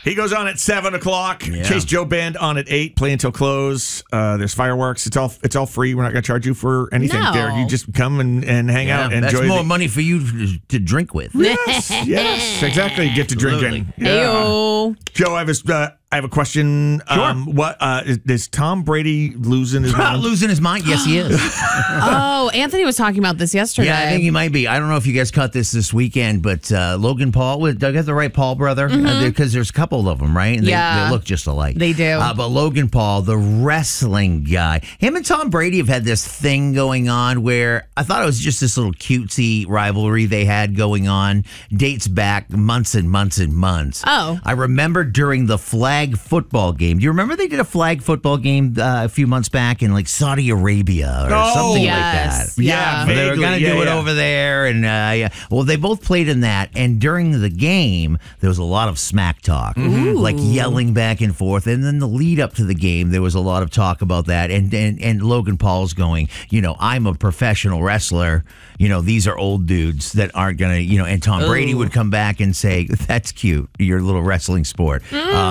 He goes on at 7 o'clock. Yeah. Chase Joe Band on at 8. Play until close. There's fireworks. It's all free. We're not going to charge you for anything, No. Derek. You just come and hang out and that's enjoy. more money for you to drink with. Yes, exactly. You get to drinking. Heyo. Joe, I have a question. Sure. What is Tom Brady losing his mind? Losing his mind? Yes, he is. Oh, Anthony was talking about this yesterday. Yeah, I think he might be. I don't know if you guys caught this weekend, but Logan Paul, did I get the right Paul brother? Because there's a couple of them, right? And they look just alike. They do. But Logan Paul, the wrestling guy, him and Tom Brady have had this thing going on where I thought it was just this little cutesy rivalry they had going on. Dates back months and months and months. Oh. I remember during the flag football game. Do you remember they did a flag football game a few months back in like Saudi Arabia or something like that? Yeah. They were going to do it over there. And well, they both played in that. And during the game, there was a lot of smack talk, like yelling back and forth. And then the lead up to the game, there was a lot of talk about that. And Logan Paul's going, I'm a professional wrestler. These are old dudes that aren't going to, and Tom Brady would come back and say, that's cute, your little wrestling sport.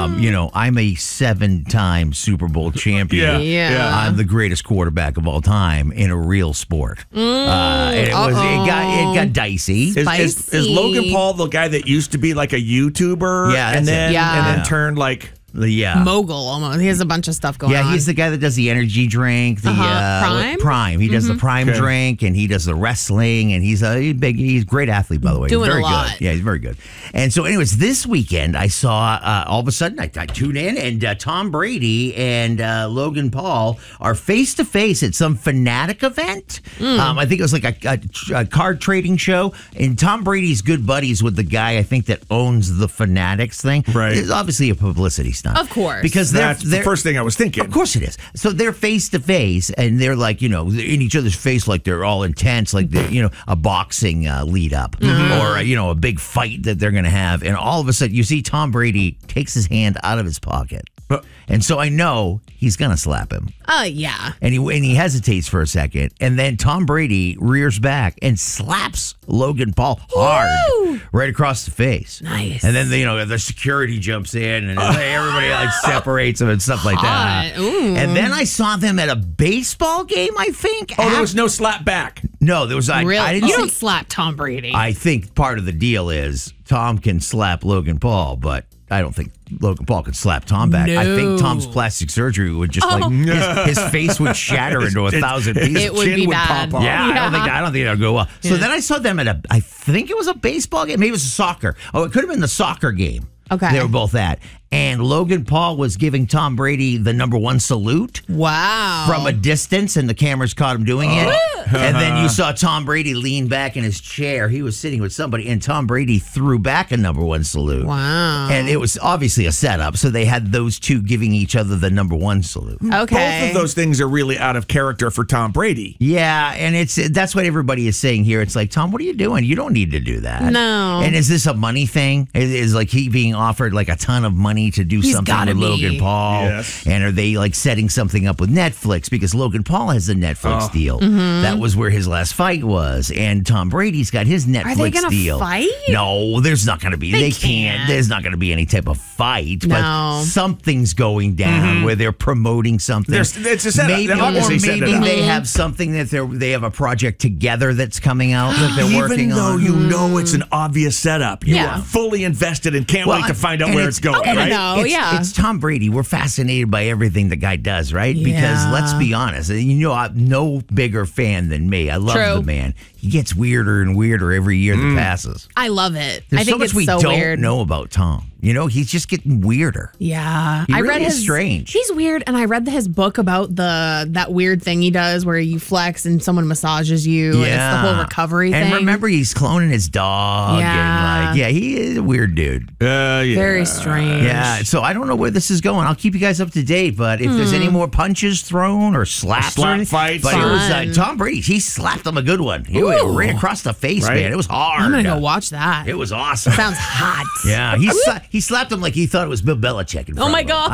I'm a 7-time Super Bowl champion. Yeah. I'm the greatest quarterback of all time in a real sport. And it got dicey. Is Logan Paul the guy that used to be like a YouTuber? Yeah, and that's then turned like. Yeah. Mogul almost. He has a bunch of stuff going on. Yeah, he's the guy that does the energy drink, the Prime. He does the Prime drink, and he does the wrestling, and he's a great athlete, by the way. Doing very a lot. good. Yeah, he's very good. And so, anyways, this weekend I saw all of a sudden I tuned in, and Tom Brady and Logan Paul are face to face at some Fanatic event. I think it was like a card trading show, and Tom Brady's good buddies with the guy I think that owns the Fanatics thing. Right. It's obviously a publicity stunt. Of course. Because That's the first thing I was thinking. Of course it is. So they're face to face, and they're like, in each other's face, like they're all intense, like they're, a boxing lead up, or a big fight that they're going to have. And all of a sudden, you see Tom Brady takes his hand out of his pocket, and so I know he's going to slap him. Yeah. And he hesitates for a second, and then Tom Brady rears back and slaps Logan Paul hard right across the face. Nice. And then the security jumps in, and everybody like separates them and stuff like that. Ooh. And then I saw them at a baseball game, I think. Oh, there was no slap back. No, there was. Really? I didn't You see- don't slap Tom Brady. I think part of the deal is Tom can slap Logan Paul, but I don't think Logan Paul could slap Tom back. I think No. Tom's plastic surgery would just his face would shatter into 1,000 pieces. It would be bad. pop off. Yeah, I don't think that would go well. So then I saw them at I think it was a baseball game. Maybe it was a soccer. Oh, it could have been the soccer game. Okay. They were both at. And Logan Paul was giving Tom Brady the #1 salute Wow. from a distance, and the cameras caught him doing it. And then you saw Tom Brady lean back in his chair. He was sitting with somebody, and Tom Brady threw back a #1 salute. Wow. And it was obviously a setup, so they had those two giving each other the #1 salute. Okay. Both of those things are really out of character for Tom Brady. Yeah, and that's what everybody is saying here. It's like, Tom, what are you doing? You don't need to do that. No. And is this a money thing? Is like he being offered like a ton of money to do He's something gotta with be. Logan Paul? Yes. And are they like setting something up with Netflix? Because Logan Paul has the Netflix deal. Mm-hmm. That was where his last fight was. And Tom Brady's got his Netflix Are they gonna deal. fight? No, there's not going to be. They can't. can't. There's not going to be any type of fight. No. But something's going down where they're promoting something. It's a setup. Maybe, They're or obviously setting maybe it up. they have something that they have a project together that's coming out that they're working Even though on. you know it's an obvious setup, you Yeah. are fully invested and can't wait to find out and where it's going, okay, right? no. yeah. It's Tom Brady. We're fascinated by everything the guy does, right? Because Yeah. let's be honest, I'm no bigger fan than me. I love True. the man. He gets weirder and weirder every year that passes. I love it. There's I think so much it's we so don't weird. know about Tom. He's just getting weirder. Yeah, He I really read is his strange. He's weird, and I read his book about that weird thing he does where you flex and someone massages you. And it's the whole recovery and thing. remember, he's cloning his dog. Yeah. And he is a weird dude. Yeah. Very strange. Yeah, so I don't know where this is going. I'll keep you guys up to date, but if there's any more punches thrown or slaps, Slap or anything- fights. but it was Fun. Tom Brady. He slapped him a good one. He went right across the face, Right. man. It was hard. I'm gonna go watch that. It was awesome. Sounds hot. Yeah, he slapped him like he thought it was Bill Belichick. In front Oh my of him. God.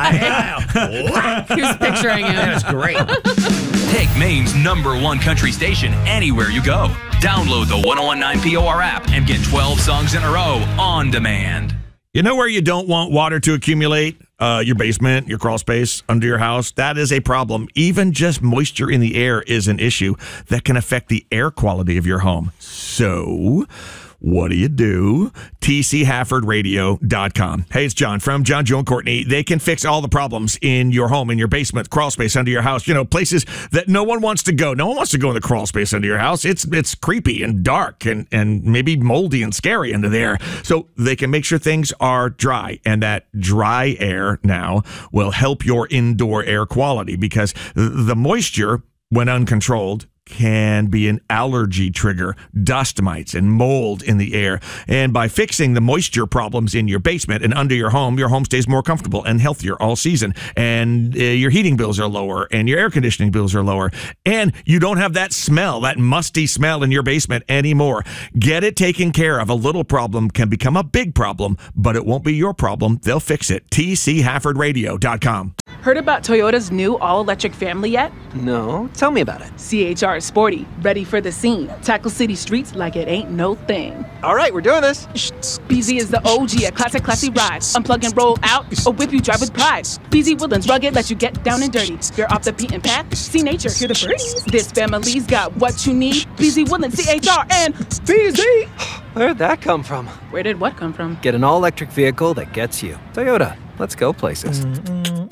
I He was picturing that him. was great. Take Maine's #1 country station anywhere you go. Download the 1019 POR app and get 12 songs in a row on demand. You know where you don't want water to accumulate? Your basement, your crawl space, under your house. That is a problem. Even just moisture in the air is an issue that can affect the air quality of your home. So, what do? TCHaffordRadio.com. Hey, it's John from John, Joe, and Courtney. They can fix all the problems in your home, in your basement, crawl space, under your house. You know, places that no one wants to go. No one wants to go in the crawl space under your house. It's creepy and dark and maybe moldy and scary under there. So they can make sure things are dry. And that dry air now will help your indoor air quality because the moisture, when uncontrolled, can be an allergy trigger, dust mites and mold in the air. And by fixing the moisture problems in your basement and under your home stays more comfortable and healthier all season. And your heating bills are lower and your air conditioning bills are lower. And you don't have that smell, that musty smell in your basement anymore. Get it taken care of. A little problem can become a big problem, but it won't be your problem. They'll fix it. TCHaffordRadio.com. Heard about Toyota's new all-electric family yet? No, tell me about it. CHR is sporty, ready for the scene. Tackle city streets like it ain't no thing. All right, we're doing this. BZ is the OG, a classy ride. Unplug and roll out, or whip you drive with pride. BZ Woodlands rugged, let you get down and dirty. You're off the beaten path, see nature, hear the birds. This family's got what you need. BZ Woodlands, CHR, and BZ. Where'd that come from? Where did what come from? Get an all-electric vehicle that gets you. Toyota, let's go places.